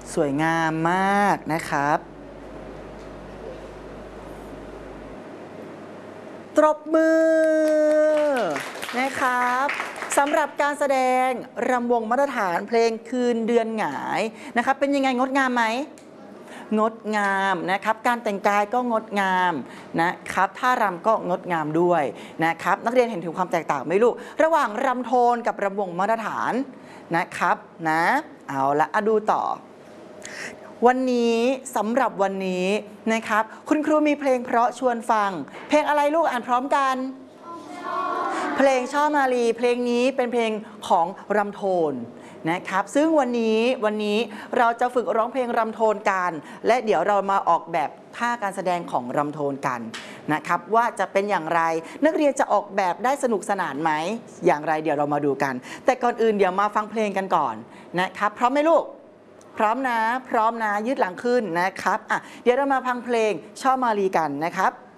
สวยงามมากนะครับตบมือนะครับสำหรับการแสดงรำวงมาตรฐานเพลงคืนเดือนหงายนะครับเป็นยังไงงดงามไหมงดงามนะครับการแต่งกายก็งดงามนะครับท่ารำก็งดงามด้วยนะครับนักเรียนเห็นถึงความแตกต่างไหมลูกระหว่างรำโทนกับรำวงมาตรฐานนะครับเอาละดูต่อวันนี้สำหรับวันนี้นะครับคุณครูมีเพลงเพราะชวนฟังเพลงอะไรลูกอ่านพร้อมกันเพลงช่อมาลีเพลงนี้เป็นเพลงของรำโทนนะครับซึ่งวันนี้เราจะฝึกร้องเพลงรำโทนกันและเดี๋ยวเรามาออกแบบท่าการแสดงของรำโทนกันนะครับว่าจะเป็นอย่างไรนักเรียนจะออกแบบได้สนุกสนานไหมอย่างไรเดี๋ยวเรามาดูกันแต่ก่อนอื่นเดี๋ยวมาฟังเพลงกันก่อนนะครับพร้อมไหมลูกพร้อมนะยืดหลังขึ้นนะครับเดี๋ยวเรามาฟังเพลงช่อมาลีกันนะครับ